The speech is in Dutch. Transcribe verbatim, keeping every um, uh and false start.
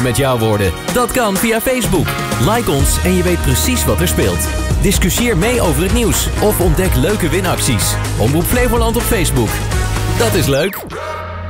met jouw woorden. Dat kan via Facebook. Like ons en je weet precies wat er speelt. Discussieer mee over het nieuws of ontdek leuke winacties. Omroep Flevoland op Facebook. Dat is leuk.